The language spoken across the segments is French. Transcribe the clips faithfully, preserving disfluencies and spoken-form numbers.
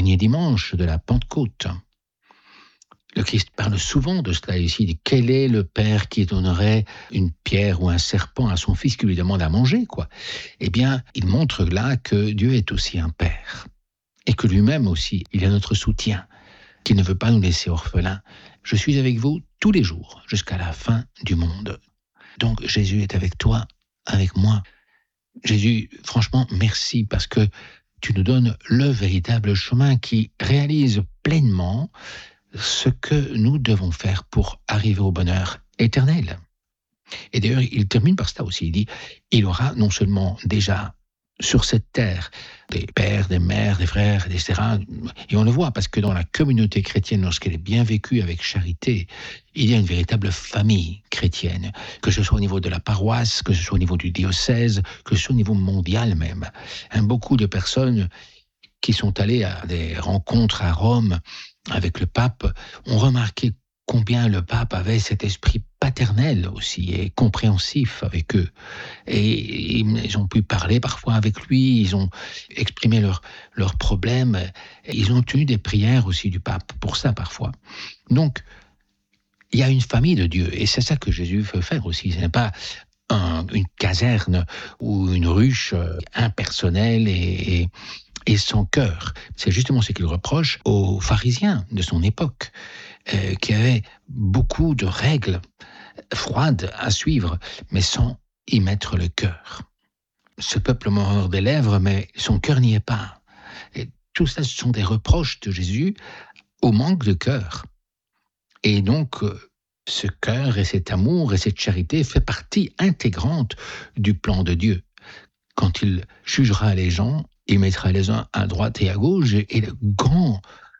dernier dimanche de la Pentecôte. Le Christ parle souvent de cela ici. Il dit, quel est le père qui donnerait une pierre ou un serpent à son fils qui lui demande à manger, quoi? Eh bien, il montre là que Dieu est aussi un père. Et que lui-même aussi, il est notre soutien, qu'il ne veut pas nous laisser orphelins. Je suis avec vous tous les jours, jusqu'à la fin du monde. Donc Jésus est avec toi, avec moi. Jésus, franchement, merci parce que tu nous donnes le véritable chemin qui réalise pleinement ce que nous devons faire pour arriver au bonheur éternel. Et d'ailleurs, il termine par cela aussi. Il dit, il aura non seulement déjà sur cette terre des pères, des mères, des frères, et cetera. Et on le voit parce que dans la communauté chrétienne, lorsqu'elle est bien vécue avec charité, il y a une véritable famille chrétienne, que ce soit au niveau de la paroisse, que ce soit au niveau du diocèse, que ce soit au niveau mondial même. Hein, beaucoup de personnes qui sont allées à des rencontres à Rome avec le pape ont remarqué combien le pape avait cet esprit paternel aussi et compréhensif avec eux. Et ils ont pu parler parfois avec lui, ils ont exprimé leurs leurs problèmes, ils ont tenu des prières aussi du pape pour ça parfois. Donc, il y a une famille de Dieu et c'est ça que Jésus veut faire aussi. Ce n'est pas un, une caserne ou une ruche impersonnelle et, et et sans cœur. C'est justement ce qu'il reproche aux pharisiens de son époque, euh, qui avaient beaucoup de règles froides à suivre, mais sans y mettre le cœur. Ce peuple mord des lèvres, mais son cœur n'y est pas. Et tout ça, ce sont des reproches de Jésus au manque de cœur. Et donc, euh, ce cœur et cet amour et cette charité fait partie intégrante du plan de Dieu. Quand il jugera les gens, il mettra les uns à droite et à gauche, et le grand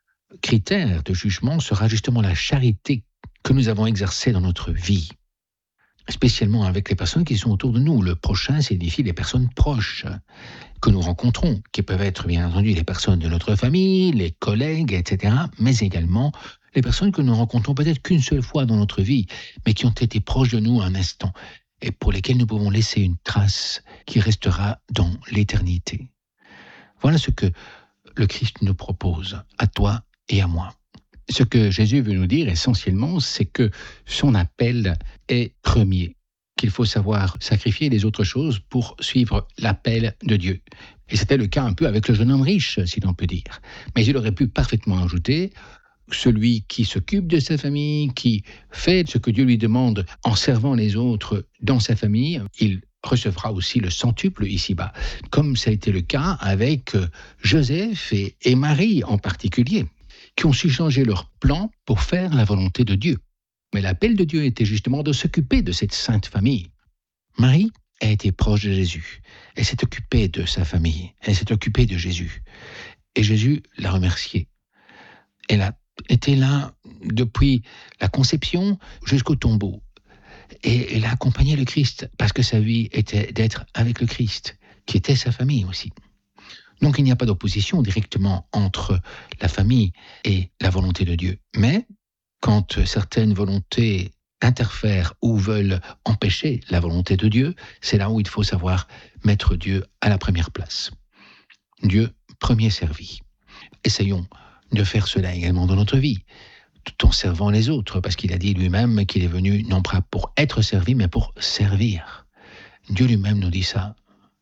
critère de jugement sera justement la charité que nous avons exercée dans notre vie, spécialement avec les personnes qui sont autour de nous. Le prochain signifie les personnes proches que nous rencontrons, qui peuvent être bien entendu les personnes de notre famille, les collègues, et cetera, mais également les personnes que nous rencontrons peut-être qu'une seule fois dans notre vie, mais qui ont été proches de nous un instant, et pour lesquels nous pouvons laisser une trace qui restera dans l'éternité. Voilà ce que le Christ nous propose, à toi et à moi. Ce que Jésus veut nous dire essentiellement, c'est que son appel est premier, qu'il faut savoir sacrifier les autres choses pour suivre l'appel de Dieu. Et c'était le cas un peu avec le jeune homme riche, si l'on peut dire. Mais il aurait pu parfaitement ajouter celui qui s'occupe de sa famille, qui fait ce que Dieu lui demande en servant les autres dans sa famille, il recevra aussi le centuple ici-bas, comme ça a été le cas avec Joseph et, et Marie en particulier, qui ont su changer leur plan pour faire la volonté de Dieu. Mais l'appel de Dieu était justement de s'occuper de cette sainte famille. Marie a été proche de Jésus, elle s'est occupée de sa famille, elle s'est occupée de Jésus, et Jésus l'a remerciée. Elle a été là depuis la conception jusqu'au tombeau. Et elle a accompagné le Christ, parce que sa vie était d'être avec le Christ, qui était sa famille aussi. Donc il n'y a pas d'opposition directement entre la famille et la volonté de Dieu. Mais quand certaines volontés interfèrent ou veulent empêcher la volonté de Dieu, c'est là où il faut savoir mettre Dieu à la première place. Dieu, premier servi. Essayons de faire cela également dans notre vie, tout en servant les autres, parce qu'il a dit lui-même qu'il est venu non pas pour être servi, mais pour servir. Dieu lui-même nous dit ça.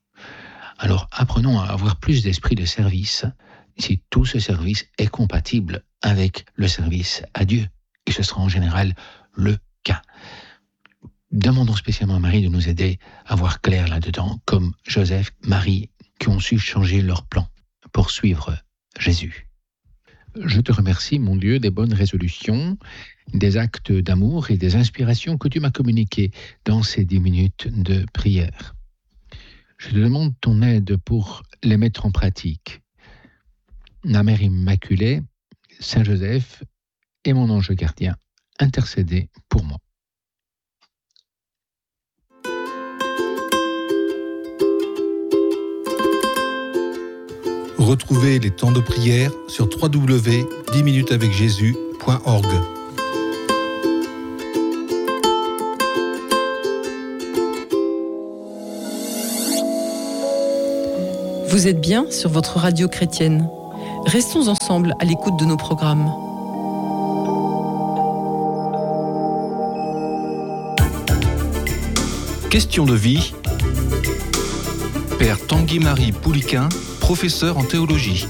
Alors apprenons à avoir plus d'esprit de service, si tout ce service est compatible avec le service à Dieu. Et ce sera en général le cas. Demandons spécialement à Marie de nous aider à voir clair là-dedans, comme Joseph, Marie, qui ont su changer leur plan pour suivre Jésus. Je te remercie, mon Dieu, des bonnes résolutions, des actes d'amour et des inspirations que tu m'as communiquées dans ces dix minutes de prière. Je te demande ton aide pour les mettre en pratique. La Mère Immaculée, Saint Joseph et mon ange gardien, intercédez pour moi. Retrouvez les temps de prière sur w w w point dix minutes avec jésus point org. Vous êtes bien sur votre radio chrétienne. Restons ensemble à l'écoute de nos programmes. Question de vie. Père Tanguy-Marie Pouliquin, professeur en théologie.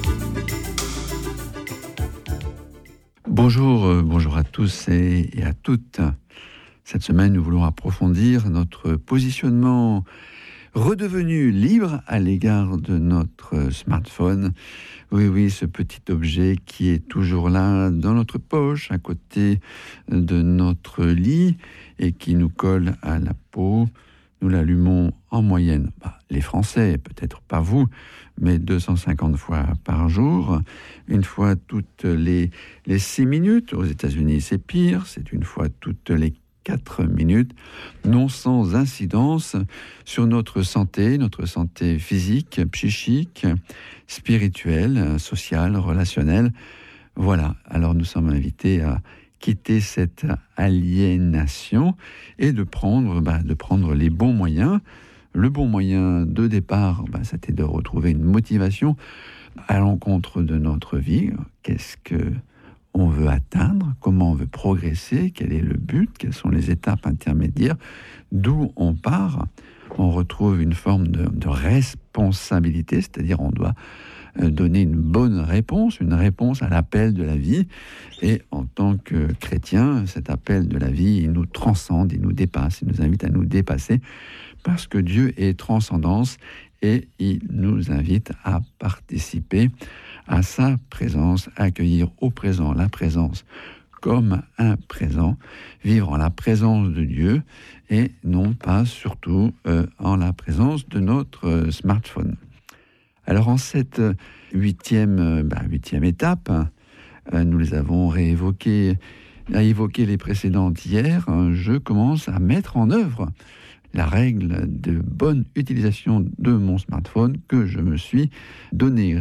Bonjour, euh, bonjour à tous et, et à toutes. Cette semaine, nous voulons approfondir notre positionnement redevenu libre à l'égard de notre smartphone. Oui, oui, ce petit objet qui est toujours là dans notre poche, à côté de notre lit et qui nous colle à la peau. Nous l'allumons en moyenne, bah, les Français, peut-être pas vous, mais deux cent cinquante fois par jour, une fois toutes les, les six minutes. Aux États-Unis, c'est pire, c'est une fois toutes les quatre minutes, non sans incidence sur notre santé, notre santé physique, psychique, spirituelle, sociale, relationnelle. Voilà, alors nous sommes invités à quitter cette aliénation et de prendre, bah, de prendre les bons moyens. Le bon moyen de départ, bah, c'était de retrouver une motivation à l'encontre de notre vie. Qu'est-ce que on veut atteindre, comment on veut progresser, quel est le but, quelles sont les étapes intermédiaires, d'où on part. On retrouve une forme de, de responsabilité, c'est-à-dire on doit donner une bonne réponse, une réponse à l'appel de la vie. Et en tant que chrétien, cet appel de la vie, il nous transcende, il nous dépasse, il nous invite à nous dépasser, parce que Dieu est transcendance et il nous invite à participer à sa présence, accueillir au présent la présence comme un présent, vivre en la présence de Dieu et non pas surtout euh, en la présence de notre euh, smartphone. Alors en cette huitième, euh, bah, huitième étape, euh, nous les avons réévoquées, à évoquer les précédentes hier, euh, je commence à mettre en œuvre la règle de bonne utilisation de mon smartphone que je me suis donné.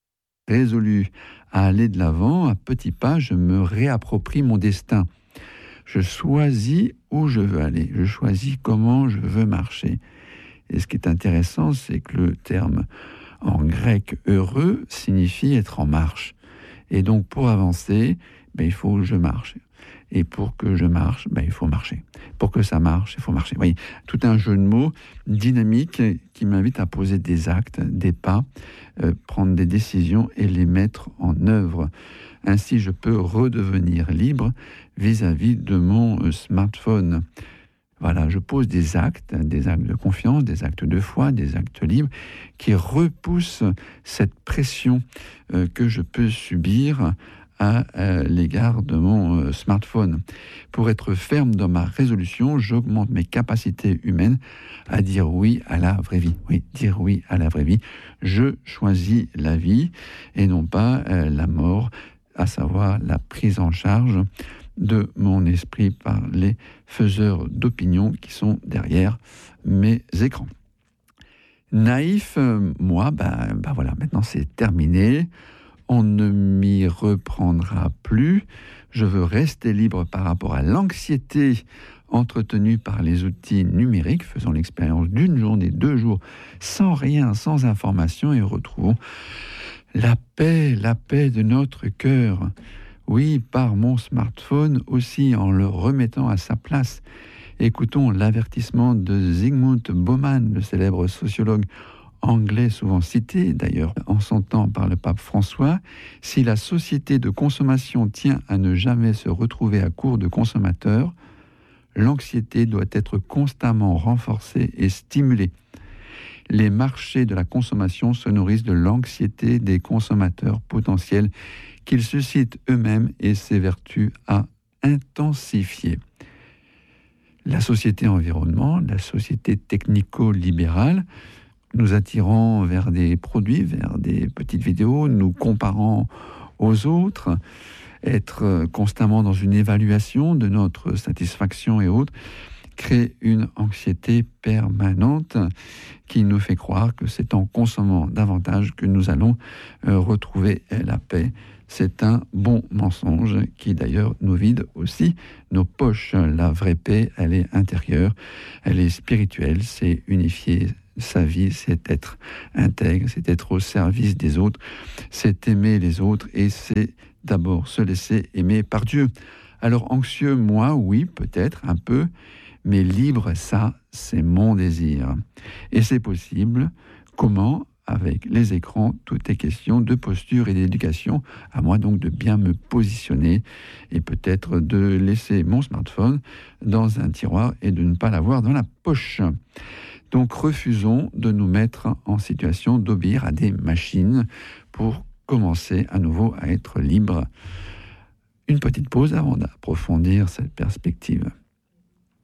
Résolu à aller de l'avant, à petits pas, je me réapproprie mon destin. Je choisis où je veux aller, je choisis comment je veux marcher. Et ce qui est intéressant, c'est que le terme en grec « heureux » signifie être en marche. Et donc pour avancer, ben, il faut que je marche. Et pour que je marche, ben, il faut marcher. Pour que ça marche, il faut marcher. Vous voyez, tout un jeu de mots dynamique qui m'invite à poser des actes, des pas, euh, prendre des décisions et les mettre en œuvre. Ainsi, je peux redevenir libre vis-à-vis de mon euh, smartphone. Voilà, je pose des actes, des actes de confiance, des actes de foi, des actes libres qui repoussent cette pression euh, que je peux subir à euh, l'égard de mon euh, smartphone. Pour être ferme dans ma résolution, j'augmente mes capacités humaines à dire oui à la vraie vie. Oui, dire oui à la vraie vie. Je choisis la vie et non pas euh, la mort, à savoir la prise en charge de mon esprit par les faiseurs d'opinion qui sont derrière mes écrans. Naïf, euh, moi, bah, bah voilà, maintenant c'est terminé. On ne m'y reprendra plus. Je veux rester libre par rapport à l'anxiété entretenue par les outils numériques, faisant l'expérience d'une journée, deux jours, sans rien, sans information, et retrouvons la paix, la paix de notre cœur. Oui, par mon smartphone aussi, en le remettant à sa place. Écoutons l'avertissement de Zygmunt Bauman, le célèbre sociologue anglais souvent cité, d'ailleurs en son temps par le pape François. Si la société de consommation tient à ne jamais se retrouver à court de consommateurs, l'anxiété doit être constamment renforcée et stimulée. Les marchés de la consommation se nourrissent de l'anxiété des consommateurs potentiels qu'ils suscitent eux-mêmes et s'évertuent à intensifier. La société environnement, la société technico-libérale, nous attirant vers des produits, vers des petites vidéos, nous comparant aux autres, être constamment dans une évaluation de notre satisfaction et autres, crée une anxiété permanente qui nous fait croire que c'est en consommant davantage que nous allons retrouver la paix. C'est un bon mensonge qui d'ailleurs nous vide aussi nos poches. La vraie paix, elle est intérieure, elle est spirituelle, c'est unifié sa vie, c'est être intègre, c'est être au service des autres, c'est aimer les autres et c'est d'abord se laisser aimer par Dieu. Alors anxieux, moi, oui, peut-être un peu, mais libre, ça, c'est mon désir. Et c'est possible. Comment ? Avec les écrans, tout est question de posture et d'éducation. À moi donc de bien me positionner et peut-être de laisser mon smartphone dans un tiroir et de ne pas l'avoir dans la poche. Donc refusons de nous mettre en situation d'obéir à des machines pour commencer à nouveau à être libre. Une petite pause avant d'approfondir cette perspective.